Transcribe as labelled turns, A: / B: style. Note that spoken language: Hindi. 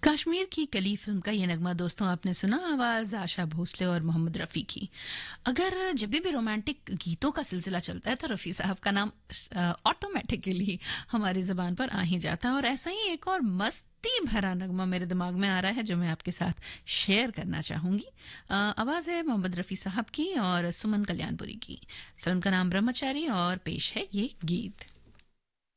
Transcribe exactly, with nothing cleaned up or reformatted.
A: कश्मीर की कली फिल्म का ये नगमा दोस्तों आपने सुना। आवाज आशा भोसले और मोहम्मद रफ़ी की। अगर जब भी रोमांटिक गीतों का सिलसिला चलता है तो रफ़ी साहब का नाम ऑटोमेटिकली हमारी ज़बान पर आ ही जाता है। और ऐसा ही एक और मस्ती भरा नगमा मेरे दिमाग में आ रहा है जो मैं आपके साथ शेयर करना चाहूंगी। अ, आवाज है मोहम्मद रफ़ी साहब की और सुमन कल्याणपुरी की। फिल्म का नाम ब्रह्मचारी और पेश है ये गीत।